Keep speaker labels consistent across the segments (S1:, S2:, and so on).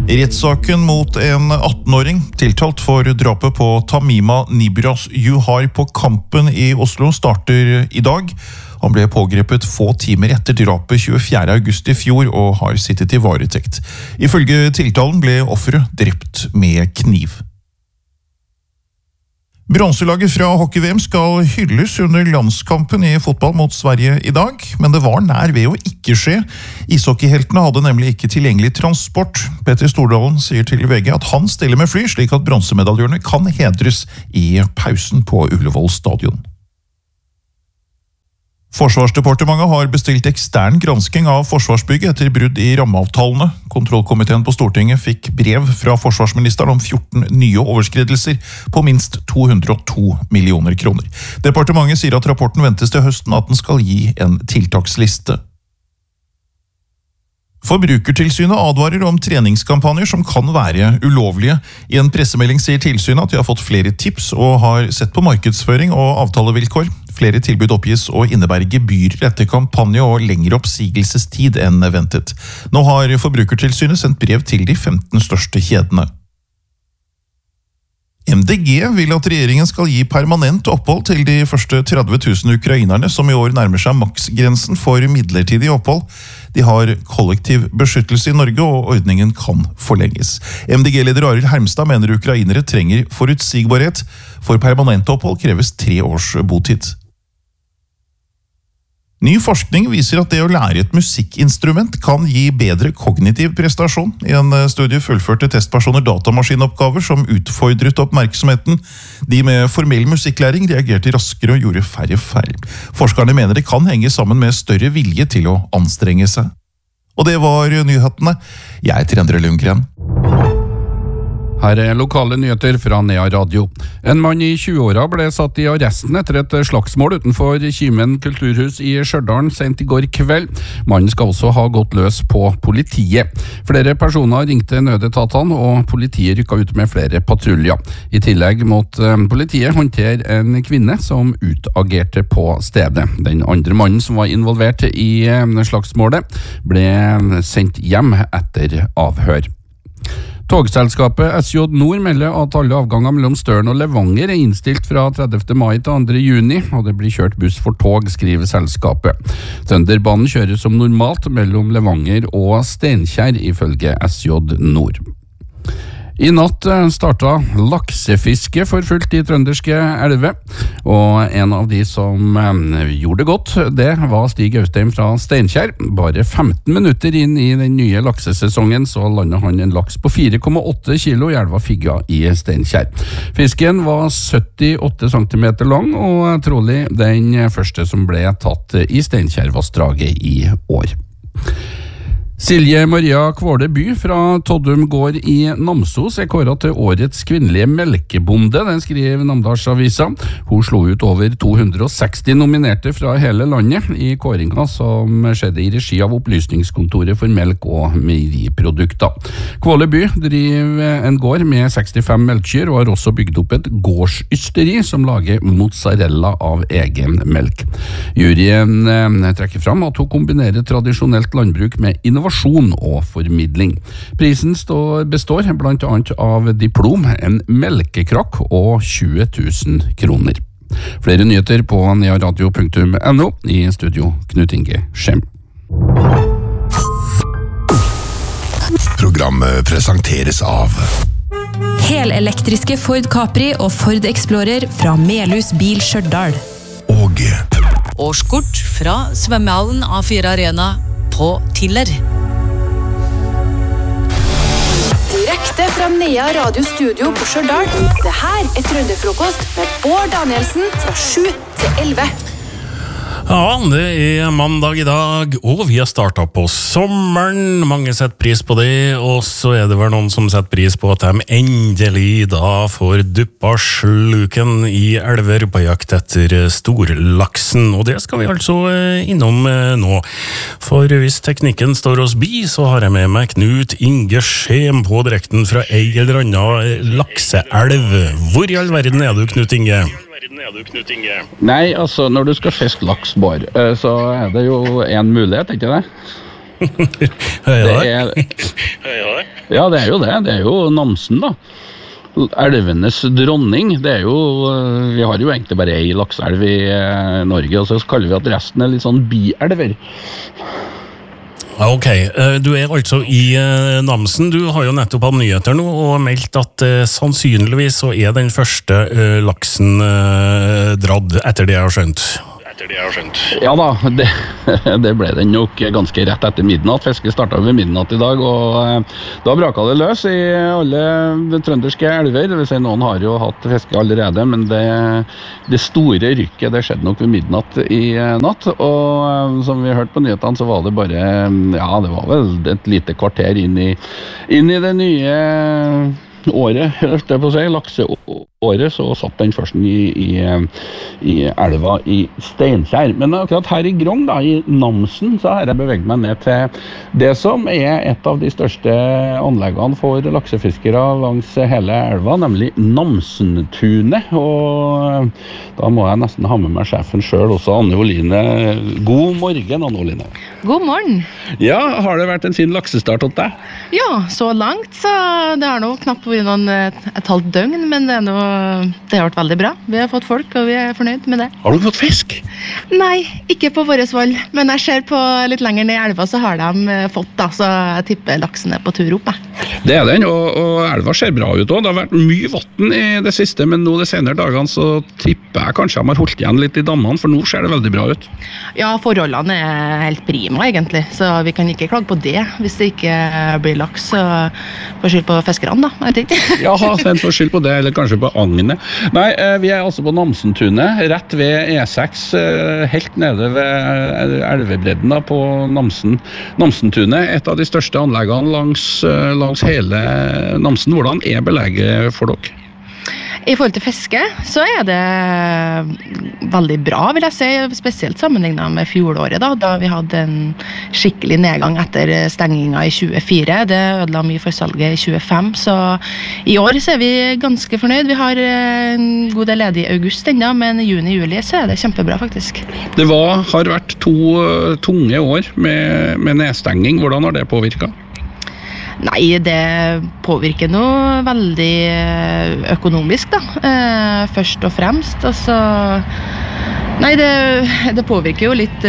S1: Rettssaken mot en 18-åring tiltalt for drapet på Tamima Nibras Juhar på Kampen i Oslo starter i dag. Han ble pågrepet få timer etter drapet 24. august i fjor og har sittet i varetekt. Ifølge tiltalen ble offeret drept med kniv. Bronselaget fra hockey-VM skal hylles under landskampen i fotball mot Sverige i dag, men det var nær ved å ikke skje. Ishockeyheltene hadde nemlig ikke tilgjengelig transport. Petter Stordalen sier til VG at han stiller med fly, slik at bronsemedaljørene kan hedres i pausen på Ullevål stadion. Forsvarsdepartementet har bestilt ekstern gransking av Forsvarsbygget etter brudd i rammeavtalene. Kontrollkomiteen på Stortinget fikk brev fra forsvarsministeren om 14 nye overskridelser på minst 202 millioner kroner. Departementet sier at rapporten ventes til høsten, at den skal gi en tiltaksliste. Forbrukertilsynet advarer om treningskampanjer som kan være ulovlige. I en pressemelding sier tilsynet at de har fått flere tips og har sett på markedsføring og avtalevilkår. Flere tilbud oppgis å innebære gebyrer etter kampanje og lengre oppsigelsestid enn ventet. Nå har Forbrukertilsynet sendt brev til de 15 største kjedene. MDG vil at regjeringen skal gi permanent opphold til de første 30 000 ukrainerne som i år nærmer seg maksgrensen for midlertidig opphold. De har kollektiv beskyttelse i Norge, og ordningen kan forlenges. MDG-leder Arild Hermstad mener ukrainere trenger forutsigbarhet. For permanent opphold kreves 3 års botid. Ny forskning viser at det å lære et musikkinstrument kan gi bedre kognitiv prestasjon. I en studie fullførte testpersoner datamaskinoppgaver som utfordret oppmerksomheten. De med formell musikklæring reagerte raskere og gjorde færre feil. Forskerne mener det kan henge sammen med større vilje til å anstrenge seg. Og det var nyhetene. Jeg heter Endre Lundgren.
S2: Her lokale nyheter fra Nea Radio. En mann i 20-åra ble satt i arresten etter et slagsmål utenfor Kimen kulturhus i Stjørdal sent i går kveld. Mannen skal også ha gått løs på politiet. Flere personer ringte nødetatene, og politiet rykket ut med flere patruljer. I tillegg måtte politiet håndtere en kvinne som utagerte på stedet. Den andre mannen som var involvert i slagsmålet, ble sendt hjem etter avhør. Togselskapet SJ Nord melder at alle avganger mellom Støren og Levanger er innstilt fra 30. mai til 2. juni, og det blir kjørt buss for tog, skriver selskapet. Trønderbanen kjører som normalt mellom Levanger og Steinkjer, ifølge SJ Nord. I natt startet laksefiske for fullt i trønderske elver, og en av de som gjorde det godt, det var Stig Austein fra Steinkjer. Bare 15 minutter inn i den nye laksesesongen så landet han en laks på 4,8 kilo i elva Figga i Steinkjer. Fisken var 78 cm lang, og trolig den første som ble tatt i Steinkjervassdraget i år. Silje Maria Kvåle By fra Toddum gård i Namsos er kåret til årets kvinnelige melkebonde, den skriver Namdalsavisa. Hun slo ut over 260 nominerte fra hele landet i kåringa som skjedde i regi av Opplysningskontoret for melk og meieriprodukter. Kvåle By driver en gård med 65 melkkyr og har også bygd opp et gårdsysteri som lager mozzarella av egen melk. Juryen trekker fram at hun kombinerer tradisjonelt landbruk med innovasjon og formidling. Prisen består blant annet av diplom, en melkekrakk og 20 000 kroner. Flere nyheter på nearadio.no. I studio Knut Inge Skjem.
S3: Programmet presenteres av
S4: helelektriske Ford Capri og Ford Explorer fra Melhus Bil Stjørdal.
S3: Og
S5: årskort fra svømmehallen A4 Arena på Tiller.
S6: Direkte fra Nea Radio Studio på Stjørdal. Det her er Trønderfrokost med Bård Danielsen fra 7 til 11.
S7: Ja, det er mandag i dag, og vi har startet på sommeren. Mange setter pris på det, og så er det vel noen som setter pris på at de endelig da får duppa sluken i elver på jakt etter storlaksen. Og det skal vi altså innom nå. For hvis teknikken står oss bi, så har jeg med meg Knut Inge Skjem på direkten fra ei eller annen lakseelv. Hvor i all verden er du, Knut Inge?
S2: Nei, altså, når du skal fiske laks, Bård, så er det jo en mulighet, ikke det? Ja, det er jo det. Det er jo Namsen, da. Elvenes dronning. Det er jo, vi har jo egentlig bare ei lakseelv i Norge, og så kaller vi at resten er litt sånn bielver.
S7: Ok, du er altså i Namsen. Du har jo nettopp hatt nyheter nå og meldt at sannsynligvis så er den første laksen dratt, etter det jeg har skjønt.
S2: Ja da, det ble den nok ganske rett etter midnatt. Fisket startet ved midnatt i dag, og da braket det løs i alle trønderske elver. Det vil si, noen har jo hatt fiske allerede, men det store rykket, det skjedde nok ved midnatt i natt. Og som vi hørte på nyhetene, så var det bare, ja, det var vel et lite kvarter inn i det nye året, hørte jeg på å si, lakseåret, så satt den først i elva i Steinkjer. Men akkurat her i Grong, da, i Namsen, så har jeg beveget meg ned til det som er et av de største anleggene for laksefiskere langs hele elva, nemlig Namsentunet. Og da må jeg nesten ha med meg sjefen selv også, Anne Oline. God morgen, Anne Oline.
S8: God morgen.
S2: Ja, har det vært en fin laksestart hos deg?
S8: Ja, så langt, så det har nå knapt vært et halvt døgn, men det har vært veldig bra. Vi har fått folk, og vi er fornøyd med det.
S2: Har du fått fisk?
S8: Nei, ikke på våres vold, men jeg ser på litt lenger ned i elva, så har de fått, da, så jeg tipper laksen er på tur opp.
S2: Det er den, og elva ser bra ut også. Det har vært mye vatten i det siste, men nå de senere dagene så tipper jeg kanskje de har holdt igjen litt i dammene, for nå ser det veldig bra ut.
S8: Ja, forholdene er helt prima egentlig, så vi kan ikke klage på det hvis det ikke blir laks, så får skyld på fiskerne da, jeg tenker.
S2: Ja, en får skyld på det, eller kanskje på agnet. Nei, vi er altså på Namsentunet, rett ved E6, helt nede ved elvebredden da, på Namsentunet, et av de største anleggene langs hele Namsen. Hvordan er belegget for dere?
S8: I forhold til fiske, så er det veldig bra, vil jeg si, spesielt sammenlignet med fjoråret, da vi hadde en skikkelig nedgang etter stenginga i 2024. Det ødela mye for salget i 2025, så i år så er vi ganske fornøyd. Vi har en god del ledig i august enda, men i juni-juli så er det kjempebra faktisk.
S2: Det har vært 2 tunge år med nedstenging. Hvordan har det påvirket?
S8: Nei, det påvirker noe veldig økonomisk da, først og fremst. Altså, nei, det påvirker jo litt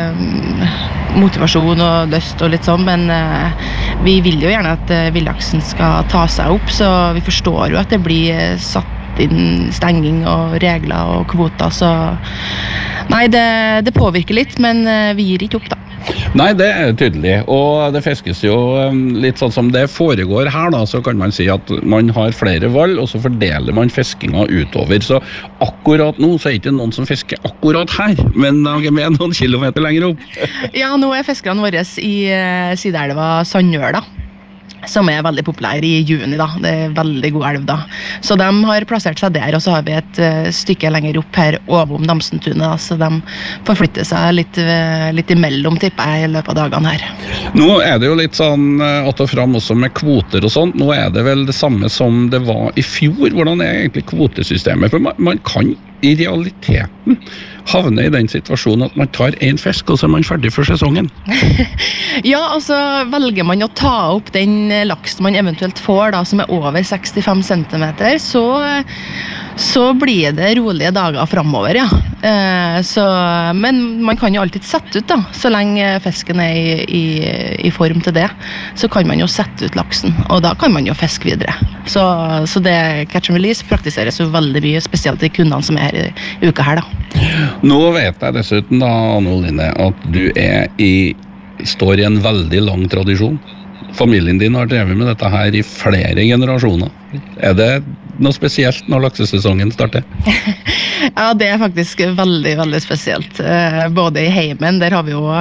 S8: motivasjon og lyst og litt sånn, men vi vil jo gjerne at villaksen skal ta seg opp, så vi forstår jo at det blir satt inn stenging og regler og kvoter, så nei, det påvirker litt, men vi gir ikke opp da.
S2: Nei, det er tydelig, og det fiskes jo litt sånn som det foregår her da, så kan man si at man har flere valg, og så fordeler man fiskinga utover, så akkurat nå så er det ikke noen som fisker akkurat her, men vi er noen kilometer lenger opp.
S8: Ja, nå er fiskerne våre i sideelva Sandøla, som er veldig populær i juni da, det er veldig god elv da. Så de har plassert seg der, og så har vi et stykke lenger opp her over om Namsentunet da, så de forflytter seg litt imellom, tipper jeg, i løpet av dagene her.
S2: Nå er det jo litt sånn att og fram også med kvoter og sånt, nå er det vel det samme som det var i fjor. Hvordan er egentlig kvotesystemet? For man kan i realiteten havne i den situasjonen at man tar en fisk, og så er man ferdig for sesongen.
S8: Ja, altså velger man å ta opp den laksen man eventuelt får da, som er over 65 centimeter, så blir det rolige dager fremover, ja. Men man kan jo alltid sette ut da, så lenge fisken er i form til det, så kan man jo sette ut laksen, og da kan man jo fiske videre. Så det catch and release praktiseres jo veldig mye, spesielt i kundene som er her i uka her da.
S2: Nå vet jeg dessuten da, Anne Oline, at du står i en veldig lang tradisjon. Familien din har drevet med dette her i flere generasjoner. Er det noe spesielt når laksesesongen starter?
S8: Ja, det er faktisk veldig, veldig spesielt. Både i heimen, der har vi jo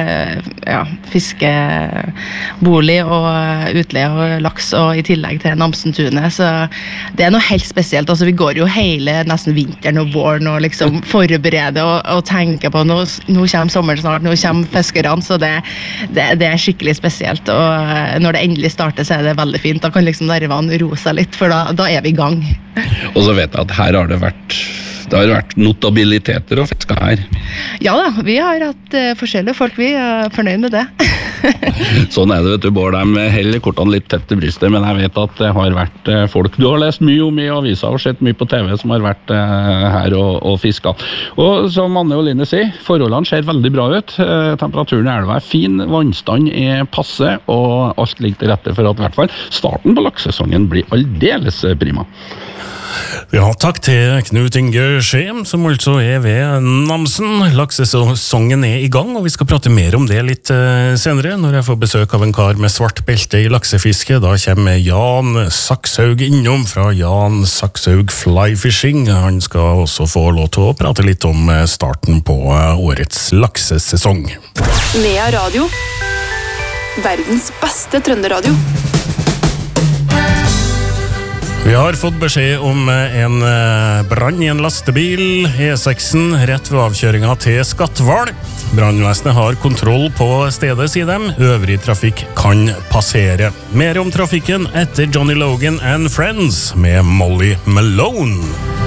S8: fiskebolig og utleie og laks, og i tillegg til Namsentunet, så det er noe helt spesielt. Altså, vi går jo hele nesten vinteren og våren og liksom forbereder og tenker på nå kommer sommeren snart, nå kommer fiskerne, så det er skikkelig spesielt. Og når det endelig starter, så er det veldig fint. Da kan liksom nervene roe seg litt, for da er vi i gang.
S2: Og så vet jeg at her har det vært notabiliteter å fiske her.
S8: Ja da, vi har hatt forskjellige folk, vi er fornøyd med det.
S2: Sånn det, vet du, Bård. De heller kortene litt tett til brystet, men jeg vet at det har vært folk du har lest mye om i aviser og sett mye på TV som har vært her og fisket. Og som Anne og Line sier, forholdene ser veldig bra ut. Temperaturen i elva er fin, vannstand er passe, og alt ligger til rette for at i hvert fall starten på laksesesongen blir aldeles prima.
S7: Ja, takk til Knut Inge Skjem, som altså er ved Namsen. Laksesesongen er i gang, og vi skal prate mer om det litt senere, når jeg får besøk av en kar med svart belte i laksefiske. Da kommer Jan Sakshaug innom fra Jan Sakshaug Fly Fishing. Han skal også få lov til å prate litt om starten på årets laksesesong.
S6: Nea Radio. Verdens beste trønderadio.
S7: Vi har fått beskjed om en brann i en lastebil, E6-en, rett ved avkjøringen til Skatval. Brannvesenet har kontroll på stedet, sier dem. Øvrig trafikk kan passere. Mer om trafikken etter Johnny Logan and Friends med Molly Malone.